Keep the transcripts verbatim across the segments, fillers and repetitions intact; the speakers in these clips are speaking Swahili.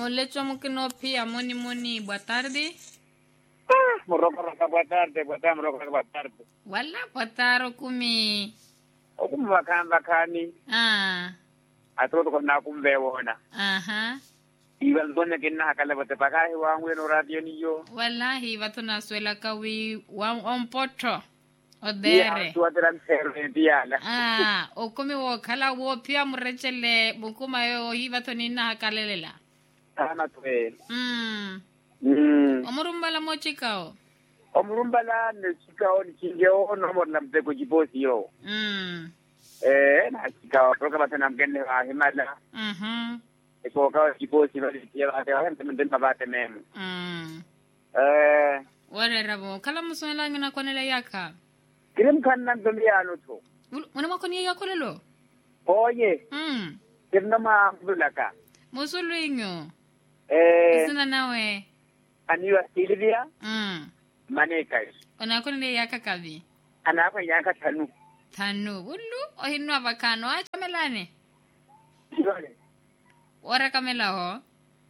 Molecho mukino pia moni moni boa tarde. Ah, morroca roca boa tarde, boa tarde, morroca boa tarde. Wala boa tarde kumi. Okum bakan bakani. Ah. Atoto ko na kumbe wona. Aha. Iwan donna kinna hakala bote pakai wangu no radio niyo. Wallahi watu naswela kawi wa on potro. Odere. Ya, tu atran serve diala. Ah, o kumi wo kala wo pia murechele bukuma yo hiva to nina hakalela. Ana tuwe. Mm. Mm. Omurumbala mo chikao. Omurumbala ne chikao ni chingeo no mo namte ko jibosi yo. Mm. Eh, na chikao proka batana mgenne wa himala. Mhm. Eko ka jibosi ba dia ba ta han temen ba bate mem. Mm. Eh, Wale rabo kala muswela ngina konele yaka. kirim kan nan dum ya no to. Muna makoni yako lelo. Oye, Mm. kirna ma bulaka. Musulwinyo. Eh, Isina nawe. aniwa Silvia Mm. Manekai. Ona konele yaka kabi. Ana ko yanka tanu. Tanu bulu o hinno abakano acha melane. Yole. Ora kamela ho.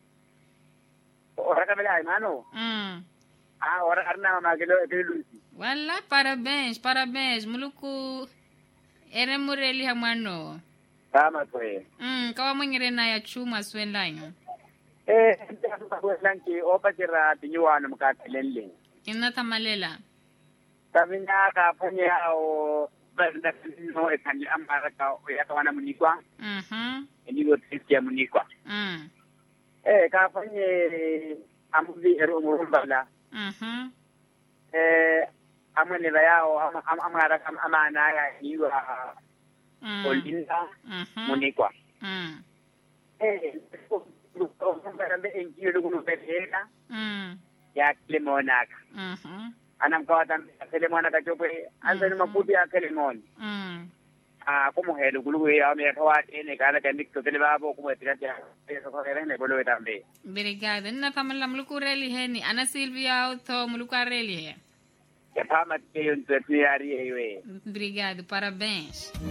Ora kamela ay mano. Mm. Ah, ora arna ma gelo gelo. Wala parabéns, parabéns. Muluku ere mureli hamano. Tama to eh. Mm, kawa mwingire na ya chuma swendanyo. Eh, nda ko lanki o patira tinyuano makakelele. Inna tamalela. Tabinya ka punya o banda no e kanyi amara ka o ya kawana munikwa. Mhm. Eni go tisiya munikwa. Mm. Eh, ka punye amudi ero murumbala. Mhm. Eh, amane bayao amara amana ya iwa Mm. Olinda Mhm. munikwa. Mm. Eh, ko mbe engiyo ko pera Mm. ya klemonaka. Mhm. Anam kawatan klemonaka chope anzani maputi ya klemon. Mm. Ah, como hedo gulu ya me kawa ene kala kandik to tele babo como tira ya. Eso ko rene bolo tambe. Obrigada. Inna tamala muluku reli heni. Ana Silvia auto muluku reli he. Ya pama te un tertiari ewe. Obrigado, parabéns.